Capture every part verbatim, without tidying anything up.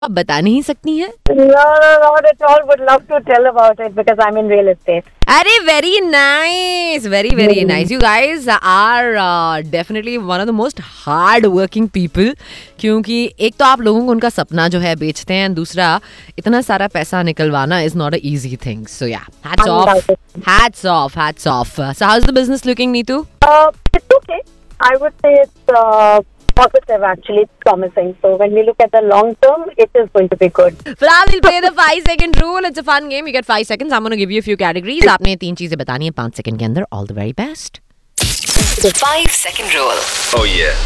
आप बता नहीं सकती हैं? No, no, not at all. Would love to tell about it because I'm in real estate. अरे very nice, very very nice. You guys are definitely one of the most hard working people, क्योंकि एक तो आप लोगों को उनका सपना जो है बेचते हैं, दूसरा इतना सारा पैसा निकलवाना is not a easy thing. सो या, hats off, hats off, hats off. So how is the business looking, Neetu? Uh, it's okay. I would say it's uh, positive actually. It's promising. So when we look at the long term, it is going to be good. फिलहाल we'll play the five second rule. It's a fun game. You get five seconds. I'm going to give you a few categories. आपने तीन चीजें बतानी है पांच second के अंदर. All the very best. The five second rule. Oh yeah.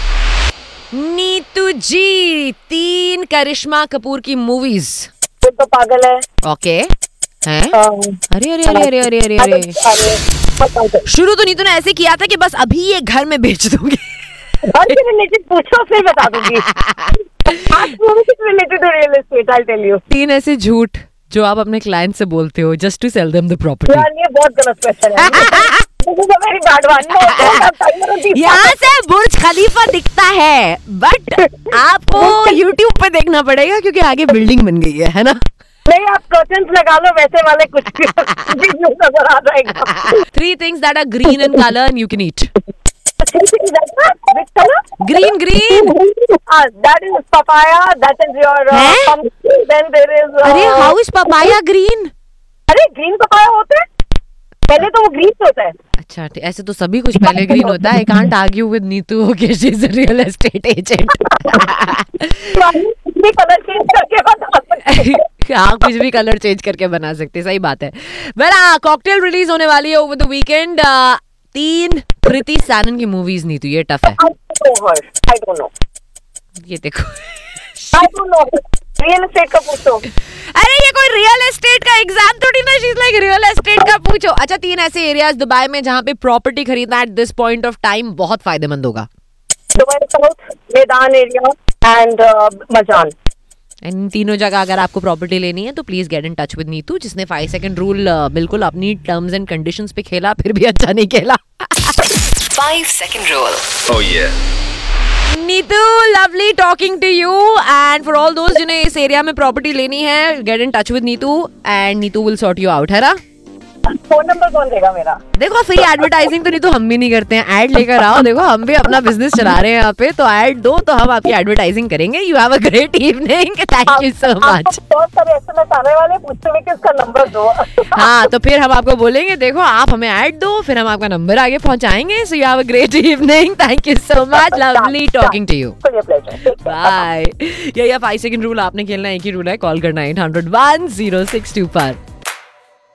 Neetu जी, तीन करिश्मा कपूर की मूवीज. वो तो पागल है. ओके हैं? Um, अरे अरे अरे अरे अरे अरे अरे अरे शुरू तो नीतू ने ऐसे किया था कि बस अभी ये घर में बेच दूंगी. घर से रिलेटेड पूछो फिर बता दूंगी. आज मूवी से related to real estate, I'll tell you. तीन ऐसे झूठ जो आप अपने क्लाइंट से बोलते हो just to sell them the property. यार ये बहुत गलत क्वेश्चन है. This is a very bad one. No, don't have time for this. यहाँ से बुर्ज खलीफा दिखता है, बट आपको यूट्यूब पे देखना पड़ेगा क्योंकि आगे बिल्डिंग बन गई है, है ना? नहीं, आप कर्टन्स लगा लो वैसे वाले कुछ भी नजर आ जाएगा. Three things that are green in color and you can eat. Which color? Green, green. Ah, that is papaya. That is your uh, हैं? pumpkin. Then there is. Uh, अरे how is papaya green? अरे green papaya होते हैं. पहले तो वो green होता है. अच्छा, ठ- ऐसे तो सभी कुछ पहले ग्रीन होता है. I can't argue with Neetu. Okay, she's a real estate agent. ये कलर चेंज करके बता सकते हैं. हाँ, कुछ भी कलर चेंज करके बना सकते हैं, सही बात है. वेल, कॉकटेल रिलीज होने वाली है ओवर द वीकेंड. तीन कृति सैनन की मूवीज. नीतू, ये टफ है. I don't know her. I don't know. ये देखो. I don't know. Real estate का पूछो. अरे ये कोई रियल एस्टेट का एग्जाम थोड़ी ना. शीज लाइक रियल एस्टेट का पूछो. अच्छा, तीन ऐसे एरियाज दुबई में जहाँ पे प्रॉपर्टी खरीदना at this point of time बहुत फायदेमंद होगा. दुबई साउथ, मैदान एरिया एंड मजान. इन तीनों जगह अगर आपको प्रॉपर्टी लेनी है तो please get in touch with Neetu, जिसने फाइव सेकंड रूल बिल्कुल अपनी टर्म्स एंड कंडीशंस पे खेला, फिर भी अच्छा नहीं खेला. Five second rule. Oh yeah. Neetu, lovely talking to you. And for all दोस्त जिन्हें इस एरिया में प्रॉपर्टी लेनी है, get in touch with Neetu and Neetu will sort you out, है ना? फोन नंबर कौन देगा मेरा? देखो, फ्री एडवर्टाइजिंग तो नहीं तो हम भी नहीं करते हैं. ऐड लेकर आओ. देखो, हम भी अपना बिजनेस चला रहे हैं यहाँ पे, तो ऐड दो तो हम आपकी एडवर्टाइजिंग करेंगे. You have a great evening. Thank you so much. बहुत सारे एसएमएस आने वाले, पूछते हुए किसका नंबर दो. हाँ, तो फिर हम आपको बोलेंगे देखो आप हमें ऐड दो, फिर हम आपका नंबर आगे पहुंचाएंगे. So you have a great evening. Thank you so much. Lovely talking to you. Bye. ये फाइव सेकंड रूल आपने खेलना. एक ही रूल है, कॉल करना eight hundred one zero six to पर.